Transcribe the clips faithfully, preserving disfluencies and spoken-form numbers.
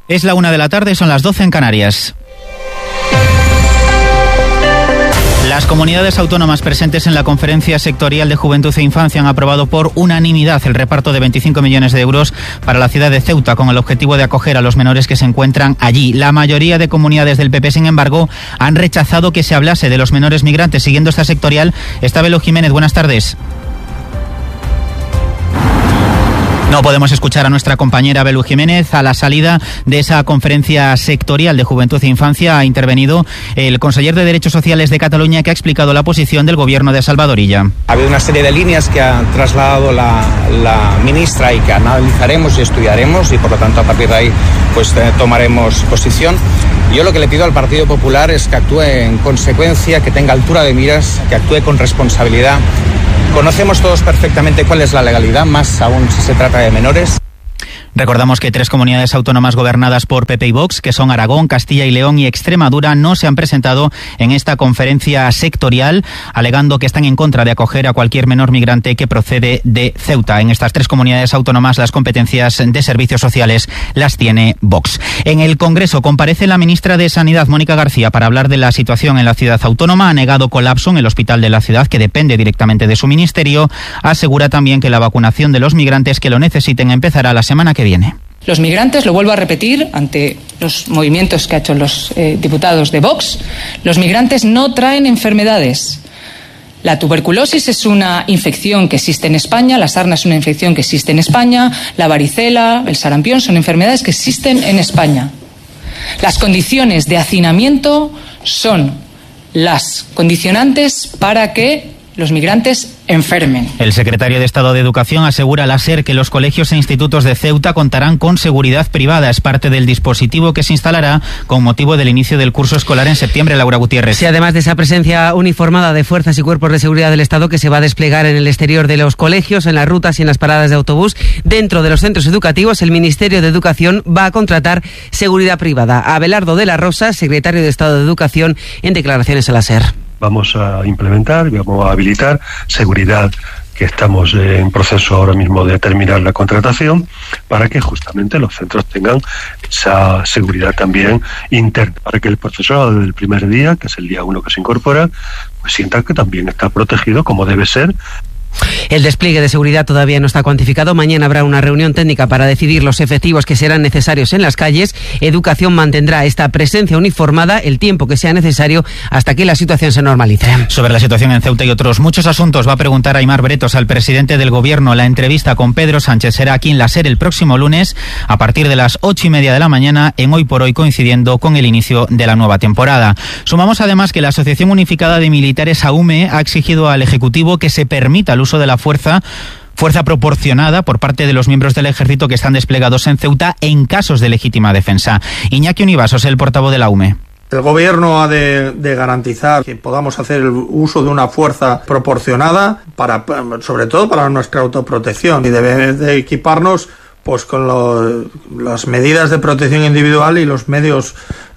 Es la una de la tarde, son las doce en Canarias. Las comunidades autónomas presentes en la Conferencia Sectorial de Juventud e Infancia han aprobado por unanimidad el reparto de veinticinco millones de euros para la ciudad de Ceuta con el objetivo de acoger a los menores que se encuentran allí. La mayoría de comunidades del P P, sin embargo, han rechazado que se hablase de los menores migrantes. Siguiendo esta sectorial está Belu Jiménez. Buenas tardes. No podemos escuchar a nuestra compañera Belu Jiménez. A la salida de esa conferencia sectorial de Juventud e Infancia ha intervenido el conseller de Derechos Sociales de Cataluña, que ha explicado la posición del gobierno de Salvador Illa. Ha habido una serie de líneas que ha trasladado la, la ministra y que analizaremos y estudiaremos, y por lo tanto a partir de ahí pues eh, tomaremos posición. Yo lo que le pido al Partido Popular es que actúe en consecuencia, que tenga altura de miras, que actúe con responsabilidad. Conocemos todos perfectamente cuál es la legalidad, más aún si se trata de menores. Recordamos que tres comunidades autónomas gobernadas por P P y Vox, que son Aragón, Castilla y León y Extremadura, no se han presentado en esta conferencia sectorial, alegando que están en contra de acoger a cualquier menor migrante que procede de Ceuta. En estas tres comunidades autónomas las competencias de servicios sociales las tiene Vox. En el Congreso comparece la ministra de Sanidad, Mónica García, para hablar de la situación en la ciudad autónoma. Ha negado colapso en el hospital de la ciudad, que depende directamente de su ministerio. Asegura también que la vacunación de los migrantes que lo necesiten empezará la semana que viene. Los migrantes, lo vuelvo a repetir ante los movimientos que han hecho los eh, diputados de Vox, los migrantes no traen enfermedades. La tuberculosis es una infección que existe en España, la sarna es una infección que existe en España, la varicela, el sarampión son enfermedades que existen en España. Las condiciones de hacinamiento son las condicionantes para que los migrantes enfermen. El secretario de Estado de Educación asegura a la SER que los colegios e institutos de Ceuta contarán con seguridad privada. Es parte del dispositivo que se instalará con motivo del inicio del curso escolar en septiembre. Laura Gutiérrez. Sí, además de esa presencia uniformada de fuerzas y cuerpos de seguridad del Estado que se va a desplegar en el exterior de los colegios, en las rutas y en las paradas de autobús, dentro de los centros educativos, el Ministerio de Educación va a contratar seguridad privada. Abelardo de la Rosa, secretario de Estado de Educación, en declaraciones a la SER. Vamos a implementar, vamos a habilitar seguridad, que estamos en proceso ahora mismo de terminar la contratación, para que justamente los centros tengan esa seguridad también interna, para que el profesorado desde el primer día, que es el día uno que se incorpora, pues sienta que también está protegido como debe ser. El despliegue de seguridad todavía no está cuantificado. Mañana habrá una reunión técnica para decidir los efectivos que serán necesarios en las calles. Educación mantendrá esta presencia uniformada el tiempo que sea necesario hasta que la situación se normalice. Sobre la situación en Ceuta y otros muchos asuntos va a preguntar Aimar Bretos al presidente del Gobierno. La entrevista con Pedro Sánchez será aquí en la SER el próximo lunes a partir de las ocho y media de la mañana, en Hoy por Hoy, coincidiendo con el inicio de la nueva temporada. Sumamos además que la Asociación Unificada de Militares, AUME, ha exigido al Ejecutivo que se permita el uso de la fuerza fuerza proporcionada por parte de los miembros del ejército que están desplegados en Ceuta en casos de legítima defensa. Iñaki Univasos, el portavoz de la AUME. El Gobierno ha de, de garantizar que podamos hacer el uso de una fuerza proporcionada, para, sobre todo para nuestra autoprotección, y debe de equiparnos pues con lo, las medidas de protección individual y los medios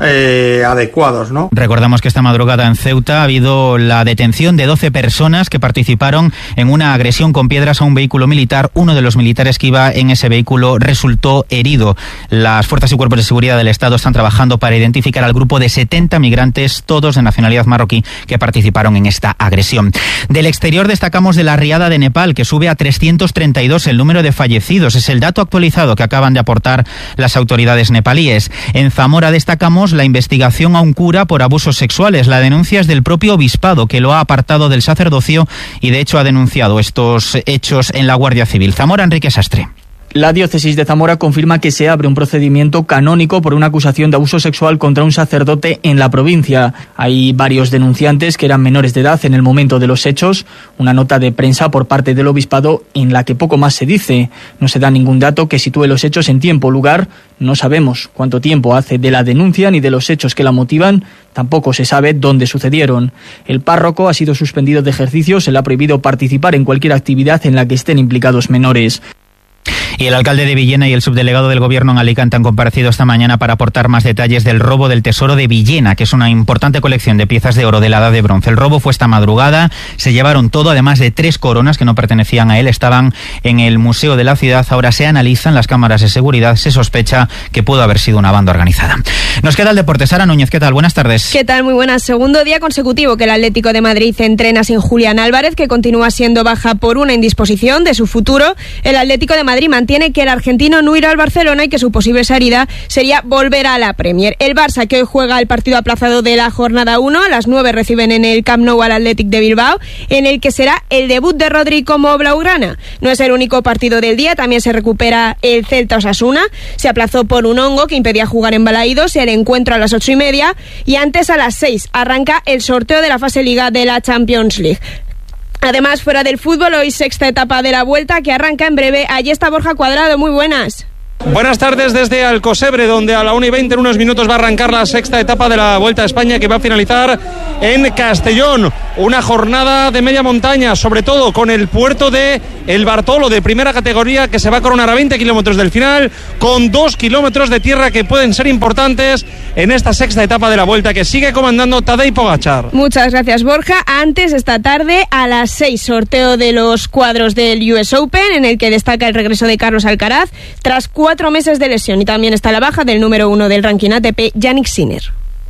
Eh, adecuados, ¿no? Recordamos que esta madrugada en Ceuta ha habido la detención de doce personas que participaron en una agresión con piedras a un vehículo militar. Uno de los militares que iba en ese vehículo resultó herido. Las fuerzas y cuerpos de seguridad del Estado están trabajando para identificar al grupo de setenta migrantes, todos de nacionalidad marroquí, que participaron en esta agresión. Del exterior destacamos de la riada de Nepal, que sube a trescientos treinta y dos el número de fallecidos. Es el dato actualizado que acaban de aportar las autoridades nepalíes. En Zamora destacamos la investigación a un cura por abusos sexuales. La denuncia es del propio obispado, que lo ha apartado del sacerdocio y de hecho ha denunciado estos hechos en la Guardia Civil. Zamora, Enrique Sastre. La diócesis de Zamora confirma que se abre un procedimiento canónico por una acusación de abuso sexual contra un sacerdote en la provincia. Hay varios denunciantes que eran menores de edad en el momento de los hechos. Una nota de prensa por parte del obispado en la que poco más se dice. No se da ningún dato que sitúe los hechos en tiempo o lugar. No sabemos cuánto tiempo hace de la denuncia ni de los hechos que la motivan. Tampoco se sabe dónde sucedieron. El párroco ha sido suspendido de ejercicio. Se le ha prohibido participar en cualquier actividad en la que estén implicados menores. Y el alcalde de Villena y el subdelegado del Gobierno en Alicante han comparecido esta mañana para aportar más detalles del robo del Tesoro de Villena, que es una importante colección de piezas de oro de la Edad de Bronce. El robo fue esta madrugada, se llevaron todo, además de tres coronas que no pertenecían a él, estaban en el Museo de la Ciudad. Ahora se analizan las cámaras de seguridad, se sospecha que pudo haber sido una banda organizada. Nos queda el deporte. Sara Núñez, ¿qué tal? Buenas tardes. ¿Qué tal? Muy buenas. Segundo día consecutivo que el Atlético de Madrid entrena sin Julián Álvarez, que continúa siendo baja por una indisposición de su futuro. El Atlético de Madrid mantiene que el argentino no irá al Barcelona y que su posible salida sería volver a la Premier. El Barça, que hoy juega el partido aplazado de la jornada uno, a las nueve reciben en el Camp Nou al Athletic de Bilbao, en el que será el debut de Rodri como blaugrana. No es el único partido del día, también se recupera el Celta Osasuna. Se aplazó por un hongo que impedía jugar en Balaídos, el encuentro a las ocho y media, y antes a las seis arranca el sorteo de la fase Liga de la Champions League. Además, fuera del fútbol, hoy sexta etapa de la Vuelta que arranca en breve. Allí está Borja Cuadrado, muy buenas. Buenas tardes desde Alcosebre, donde a la una y veinte en unos minutos va a arrancar la sexta etapa de la Vuelta a España, que va a finalizar en Castellón. Una jornada de media montaña, sobre todo con el puerto de El Bartolo, de primera categoría, que se va a coronar a veinte kilómetros del final, con dos kilómetros de tierra que pueden ser importantes en esta sexta etapa de la Vuelta, que sigue comandando Tadej Pogačar. Muchas gracias, Borja. Antes, esta tarde, a las seis, sorteo de los cuadros del U S Open, en el que destaca el regreso de Carlos Alcaraz, tras cuatro Cuatro meses de lesión, y también está la baja del número uno del ranking A T P, Jannik Sinner.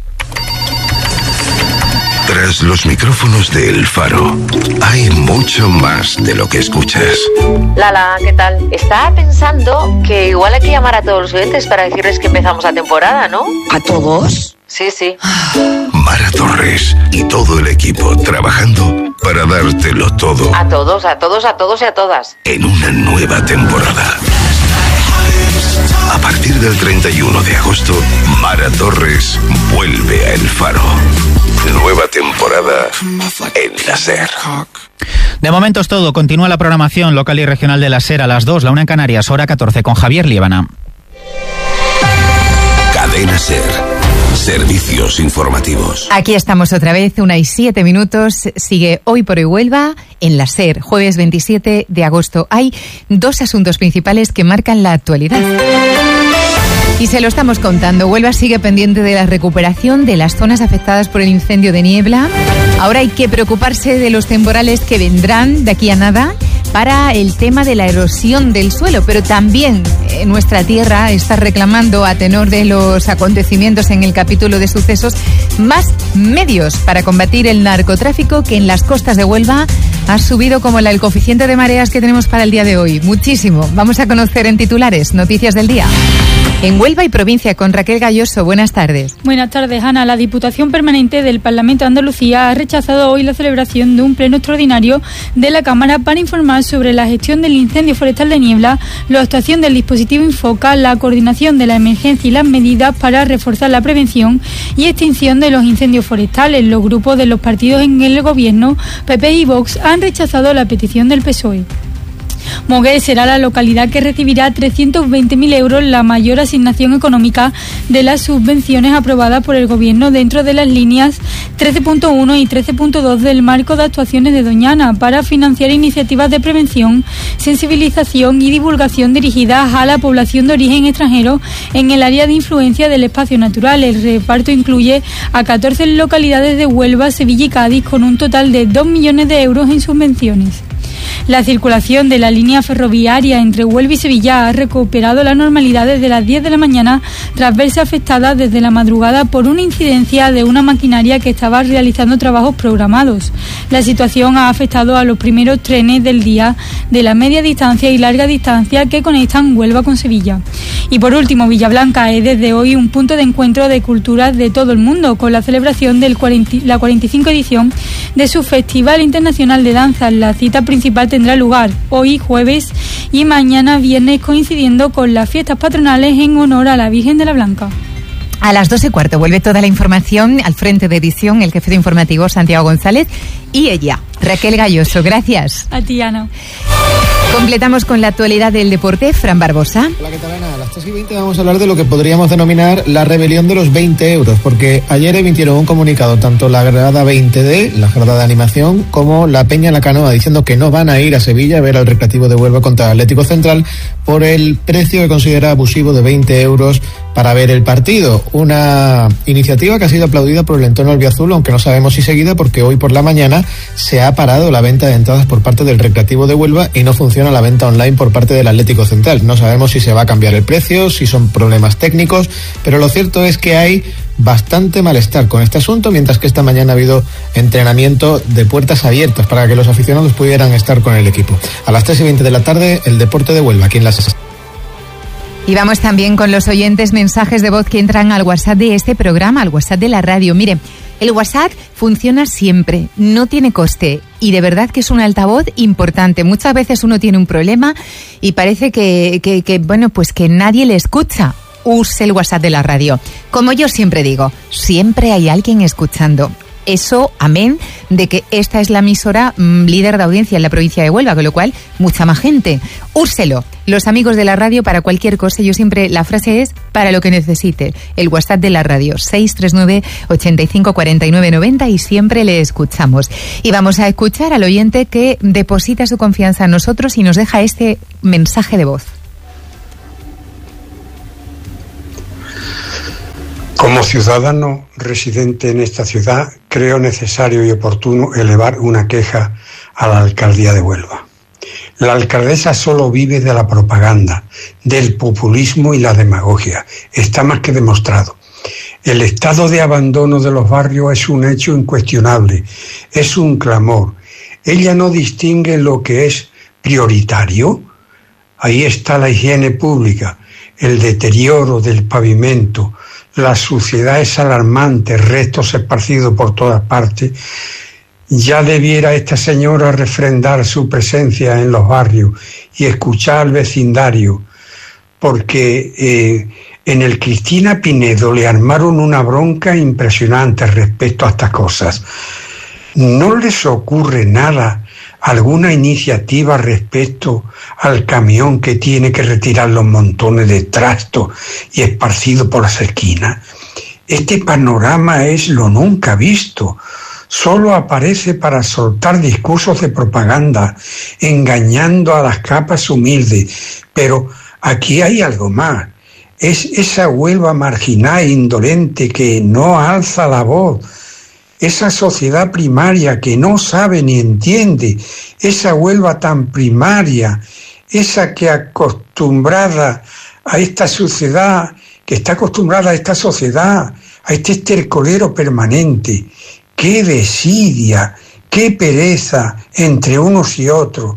Tras los micrófonos de El Faro, hay mucho más de lo que escuchas. Lala, ¿qué tal? Estaba pensando que igual hay que llamar a todos los oyentes para decirles que empezamos la temporada, ¿no? ¿A todos? Sí, sí. Mara Torres y todo el equipo trabajando para dártelo todo. A todos, a todos, a todos y a todas. En una nueva temporada. A partir del treinta y uno de agosto, Mara Torres vuelve a El Faro. Nueva temporada en la SER. De momento es todo. Continúa la programación local y regional de la SER a las dos, la una en Canarias, hora catorce, con Javier Líbana. Cadena SER. Servicios informativos. Aquí estamos otra vez, una y siete minutos. Sigue Hoy por Hoy Huelva en la SER, jueves veintisiete de agosto. Hay dos asuntos principales que marcan la actualidad. Y se lo estamos contando. Huelva sigue pendiente de la recuperación de las zonas afectadas por el incendio de Niebla. Ahora hay que preocuparse de los temporales que vendrán de aquí a nada para el tema de la erosión del suelo, pero también eh, nuestra tierra está reclamando, a tenor de los acontecimientos en el capítulo de sucesos, más medios para combatir el narcotráfico, que en las costas de Huelva ha subido como la, el coeficiente de mareas que tenemos para el día de hoy. Muchísimo. Vamos a conocer en titulares noticias del día. En Huelva y provincia, con Raquel Galloso. Buenas tardes. Buenas tardes, Ana. La Diputación Permanente del Parlamento de Andalucía ha rechazado hoy la celebración de un pleno extraordinario de la Cámara para informar sobre la gestión del incendio forestal de Niebla, la actuación del dispositivo Infoca, la coordinación de la emergencia y las medidas para reforzar la prevención y extinción de los incendios forestales. Los grupos de los partidos en el Gobierno, P P y Vox, han rechazado la petición del P S O E. Moguer será la localidad que recibirá trescientos veinte mil euros, la mayor asignación económica de las subvenciones aprobadas por el Gobierno dentro de las líneas trece punto uno y trece punto dos del marco de actuaciones de Doñana, para financiar iniciativas de prevención, sensibilización y divulgación dirigidas a la población de origen extranjero en el área de influencia del espacio natural. El reparto incluye a catorce localidades de Huelva, Sevilla y Cádiz, con un total de dos millones de euros en subvenciones. La circulación de la línea ferroviaria entre Huelva y Sevilla ha recuperado la normalidad desde las diez de la mañana, tras verse afectada desde la madrugada por una incidencia de una maquinaria que estaba realizando trabajos programados. La situación ha afectado a los primeros trenes del día de la media distancia y larga distancia que conectan Huelva con Sevilla. Y por último, Villablanca es desde hoy un punto de encuentro de culturas de todo el mundo, con la celebración de la cuarenta y cinco edición de su Festival Internacional de Danza. La cita principal tendrá lugar hoy jueves y mañana viernes, coincidiendo con las fiestas patronales en honor a la Virgen de la Blanca. A las dos y cuarto vuelve toda la información al frente de edición, el jefe de informativo Santiago González y ella, Raquel Galloso. Gracias. A ti, Ana. Completamos con la actualidad del deporte. Fran Barbosa. Hola, ¿qué tal, Ana? A las tres y veinte vamos a hablar de lo que podríamos denominar la rebelión de los veinte euros, porque ayer emitieron un comunicado tanto la grada veinte D, la grada de animación, como la Peña La Canoa, diciendo que no van a ir a Sevilla a ver al Recreativo de Huelva contra el Atlético Central por el precio que considera abusivo de veinte euros para ver el partido. Una iniciativa que ha sido aplaudida por el entorno albiazul, aunque no sabemos si seguida, porque hoy por la mañana se ha parado la venta de entradas por parte del Recreativo de Huelva y no funciona la venta online por parte del Atlético Central. No sabemos si se va a cambiar el precio, si son problemas técnicos, pero lo cierto es que hay bastante malestar con este asunto, mientras que esta mañana ha habido entrenamiento de puertas abiertas para que los aficionados pudieran estar con el equipo. A las tres y veinte de la tarde, el Deporte de Huelva, aquí en las... Y vamos también con los oyentes, mensajes de voz que entran al WhatsApp de este programa, al WhatsApp de la radio. Mire, el WhatsApp funciona siempre, no tiene coste y de verdad que es un altavoz importante. Muchas veces uno tiene un problema y parece que, que, que bueno, pues que nadie le escucha. Use el WhatsApp de la radio. Como yo siempre digo, siempre hay alguien escuchando. Eso, amén, de que esta es la emisora mmm, líder de audiencia en la provincia de Huelva, con lo cual, mucha más gente. Úselo, los amigos de la radio, para cualquier cosa. Yo siempre, la frase es, para lo que necesite. El WhatsApp de la radio, seis tres nueve, ochenta y cinco, cuarenta y nueve, noventa, y siempre le escuchamos. Y vamos a escuchar al oyente que deposita su confianza en nosotros y nos deja este mensaje de voz. Como ciudadano residente en esta ciudad, creo necesario y oportuno elevar una queja a la alcaldía de Huelva. La alcaldesa solo vive de la propaganda, del populismo y la demagogia. Está más que demostrado. El estado de abandono de los barrios es un hecho incuestionable, es un clamor. Ella no distingue lo que es prioritario. Ahí está la higiene pública, el deterioro del pavimento. La suciedad es alarmante, restos esparcidos por todas partes. Ya debiera esta señora refrendar su presencia en los barrios y escuchar al vecindario, porque eh, en el Cristina Pinedo le armaron una bronca impresionante respecto a estas cosas. ¿No les ocurre nada, alguna iniciativa respecto al camión que tiene que retirar los montones de trastos y esparcido por las esquinas? Este panorama es lo nunca visto. Solo aparece para soltar discursos de propaganda, engañando a las capas humildes. Pero aquí hay algo más. Es esa Huelva marginal e indolente que no alza la voz. Esa sociedad primaria que no sabe ni entiende, esa Huelva tan primaria, esa que acostumbrada a esta sociedad, que está acostumbrada a esta sociedad, a este estercolero permanente. ¡Qué desidia! ¡Qué pereza entre unos y otros!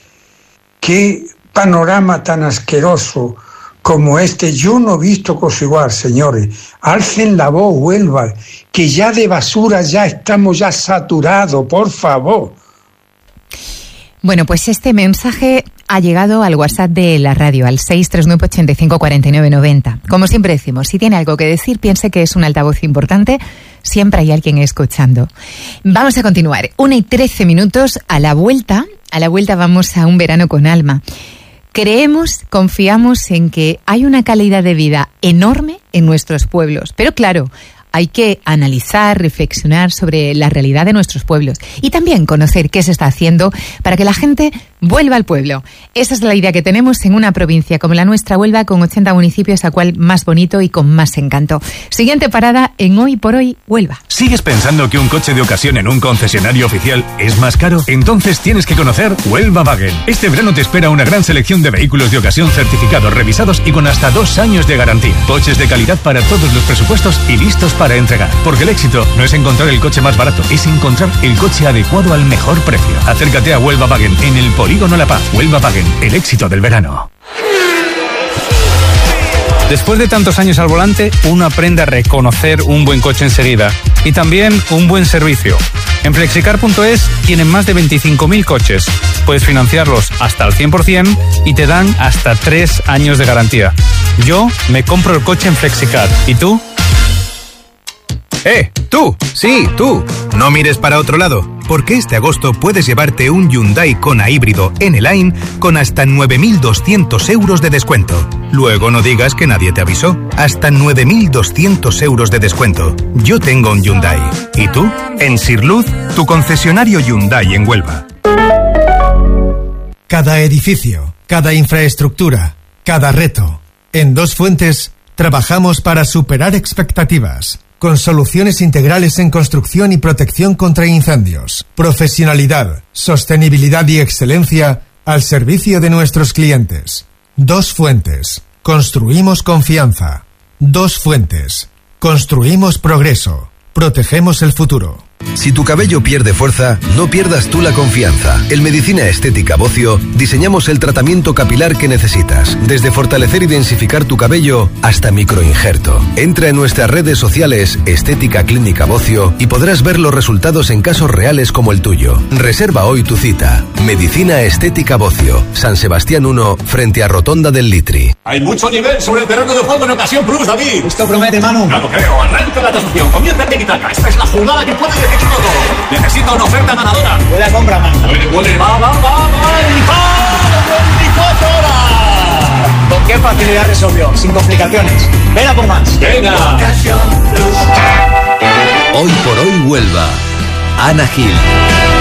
¡Qué panorama tan asqueroso como este! Yo no he visto cosa igual, señores. Alcen la voz, Huelva, que ya de basura ya estamos ya saturados, por favor. Bueno, pues este mensaje ha llegado al WhatsApp de la radio, al seis tres nueve, ochenta y cinco, cuarenta y nueve, noventa. Como siempre decimos, si tiene algo que decir, piense que es un altavoz importante, siempre hay alguien escuchando. Vamos a continuar. Una y trece minutos a la vuelta. A la vuelta vamos a un verano con alma. Creemos, confiamos en que hay una calidad de vida enorme en nuestros pueblos. Pero claro, hay que analizar, reflexionar sobre la realidad de nuestros pueblos y también conocer qué se está haciendo para que la gente vuelva al pueblo. Esa es la idea que tenemos en una provincia como la nuestra, Huelva, con ochenta municipios, a cual más bonito y con más encanto. Siguiente parada en Hoy por Hoy, Huelva. ¿Sigues pensando que un coche de ocasión en un concesionario oficial es más caro? Entonces tienes que conocer Huelva Wagen. Este verano te espera una gran selección de vehículos de ocasión certificados, revisados y con hasta dos años de garantía. Coches de calidad para todos los presupuestos y listos para entregar. Porque el éxito no es encontrar el coche más barato, es encontrar el coche adecuado al mejor precio. Acércate a Huelva Wagen en el Polígono La Paz. Huelva Wagen, el éxito del verano. Después de tantos años al volante, uno aprende a reconocer un buen coche enseguida y también un buen servicio. En flexicar punto es tienen más de veinticinco mil coches. Puedes financiarlos hasta al cien por ciento y te dan hasta tres años de garantía. Yo me compro el coche en Flexicar. ¿Y tú? ¡Eh! ¡Tú! ¡Sí, tú! No mires para otro lado. porque este agosto puedes llevarte un Hyundai Kona híbrido N-Line con hasta nueve mil doscientos euros de descuento. Luego no digas que nadie te avisó. Hasta nueve mil doscientos euros de descuento. Yo tengo un Hyundai. ¿Y tú? En Sirluz, tu concesionario Hyundai en Huelva. Cada edificio, cada infraestructura, cada reto. En Dos Fuentes trabajamos para superar expectativas, con soluciones integrales en construcción y protección contra incendios, profesionalidad, sostenibilidad y excelencia al servicio de nuestros clientes. Dos Fuentes. Construimos confianza. Dos Fuentes. Construimos progreso. Protegemos el futuro. Si tu cabello pierde fuerza, no pierdas tú la confianza. En Medicina Estética Bocio diseñamos el tratamiento capilar que necesitas, desde fortalecer y densificar tu cabello hasta microinjerto. Entra en nuestras redes sociales Estética Clínica Bocio y podrás ver los resultados en casos reales como el tuyo. Reserva hoy tu cita. Medicina Estética Bocio, San Sebastián uno, frente a Rotonda del Litri. Hay mucho nivel sobre el terreno de juego en ocasión Plus, David. Esto promete, Manu. Claro, creo. Arranca la transacción. Comienza el tiki-taka. Esta es la jugada que puede decir todo. Necesita una oferta ganadora. Buena compra, Manu. Huele, huele. Va, va, va, va. veinticuatro horas. ¿Con qué facilidad resolvió? Sin complicaciones. Ven a por más. Venga. Hoy por hoy Huelva. Ana Gil.